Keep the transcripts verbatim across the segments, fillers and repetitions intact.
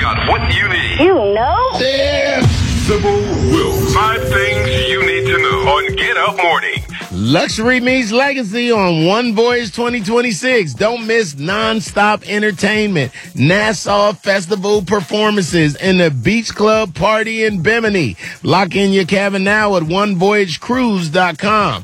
got what you need. You know? Yeah. Sybil Wilkes. Five things you need to know on Get Up Morning. Luxury meets legacy on One Voyage twenty twenty-six. Don't miss nonstop entertainment, Nassau Festival performances, and the Beach Club Party in Bimini. Lock in your cabin now at one voyage cruise dot com.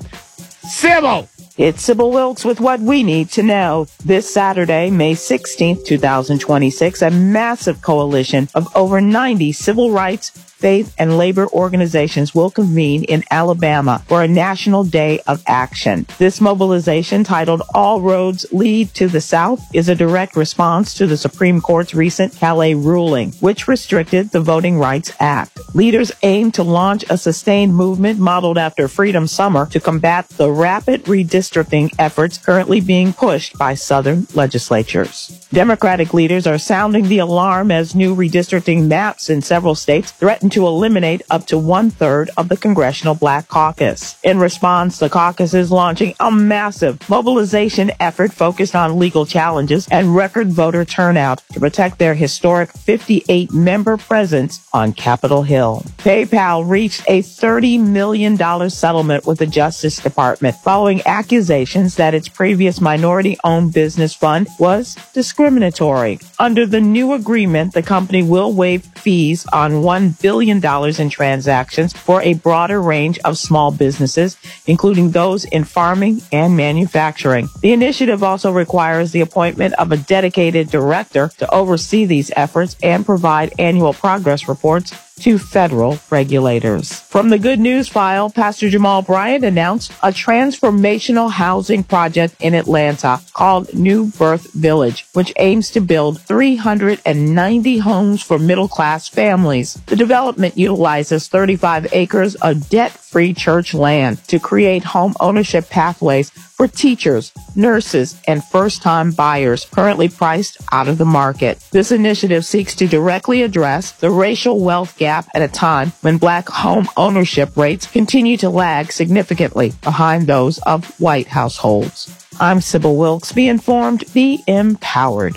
Sybil! It's Sybil Wilkes with what we need to know. This Saturday, May sixteenth, twenty twenty-six, a massive coalition of over ninety civil rights, faith, and labor organizations will convene in Alabama for a national day of action. This mobilization, titled All Roads Lead to the South, is a direct response to the Supreme Court's recent Calais ruling, which restricted the Voting Rights Act. Leaders aim to launch a sustained movement modeled after Freedom Summer to combat the rapid redistricting efforts currently being pushed by Southern legislatures. Democratic leaders are sounding the alarm as new redistricting maps in several states threaten to eliminate up to one-third of the Congressional Black Caucus. In response, the caucus is launching a massive mobilization effort focused on legal challenges and record voter turnout to protect their historic fifty-eight member presence on Capitol Hill. PayPal reached a thirty million dollars settlement with the Justice Department following accusations that its previous minority-owned business fund was discriminatory. Under the new agreement, the company will waive fees on one billion dollars in transactions for a broader range of small businesses, including those in farming and manufacturing. The initiative also requires the appointment of a dedicated director to oversee these efforts and provide annual progress reports to federal regulators. From the Good News File, Pastor Jamal Bryant announced a transformational housing project in Atlanta called New Birth Village, which aims to build three hundred ninety homes for middle-class families. The development utilizes thirty-five acres of debt-free church land to create home ownership pathways for teachers, nurses, and first-time buyers currently priced out of the market. This initiative seeks to directly address the racial wealth gap at a time when black home ownership rates continue to lag significantly behind those of white households. I'm Sybil Wilkes. Be informed, be empowered.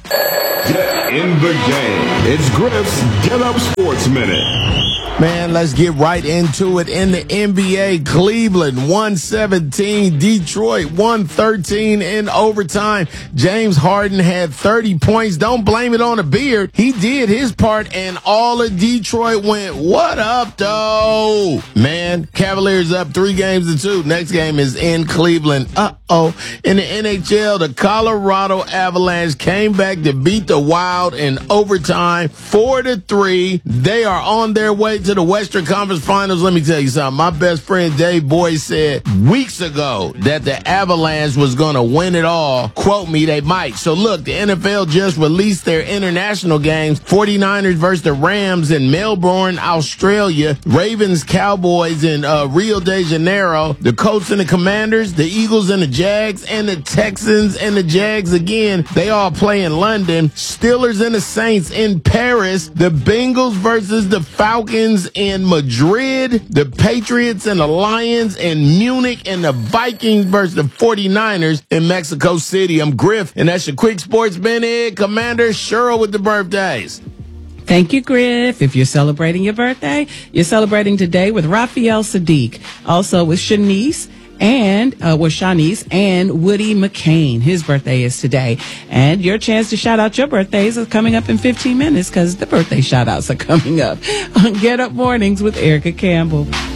Get in the game. It's Griff's Get Up Sports Minute. Man, let's get right into it. In the N B A, Cleveland one seventeen, Detroit one thirteen in overtime. James Harden had thirty points. Don't blame it on the beard. He did his part, and all of Detroit went, what up, though? Man, Cavaliers up three games to two. Next game is in Cleveland. Uh-oh. In the N H L, the Colorado Avalanche came back to beat the Wild in overtime, four to three. They are on their way to the Western Conference Finals. Let me tell you something. My best friend Dave Boyd said weeks ago that the Avalanche was going to win it all. Quote me, they might. So look, the N F L just released their international games. forty-niners versus the Rams in Melbourne, Australia. Ravens, Cowboys in uh, Rio de Janeiro. The Colts and the Commanders. The Eagles and the Jags. And the Texans and the Jags again. They all play in London. Steelers and the Saints in Paris. The Bengals versus the Falcons in Madrid, the Patriots and the Lions in Munich, and the Vikings versus the forty-niners in Mexico City. I'm Griff, and that's your quick sports minute. Commander Cheryl with the birthdays. Thank you, Griff. If you're celebrating your birthday, you're celebrating today with Raphael Sadiq, also with Shanice, and uh, with Shanice and Woody McCain. His birthday is today. And your chance to shout out your birthdays is coming up in fifteen minutes because the birthday shout outs are coming up on Get Up Mornings with Erica Campbell.